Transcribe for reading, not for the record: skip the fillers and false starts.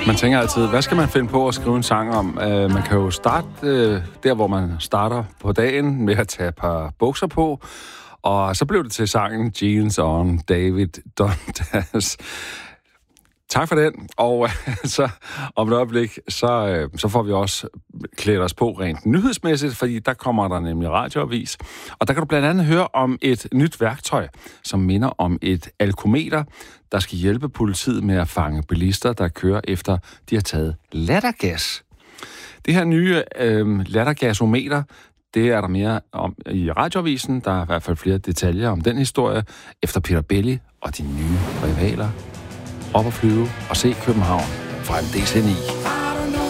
Man tænker altid, hvad skal man finde på at skrive en sang om? Man kan jo starte der, hvor man starter på dagen med at tage et par bukser på, og så blev det til sangen Jeans on David Dundas. Tak for den, og så om et øjeblik, så får vi også klædt os på rent nyhedsmæssigt, fordi der kommer der nemlig radioavis. Og der kan du blandt andet høre om et nyt værktøj, som minder om et alkometer, der skal hjælpe politiet med at fange bilister, der kører efter, de har taget lattergas. Det her nye lattergasometer, det er der mere om i radioavisen. Der er i hvert fald flere detaljer om den historie, efter Peter Belli og de nye rivaler. Op og flyve og se København fra en DC9.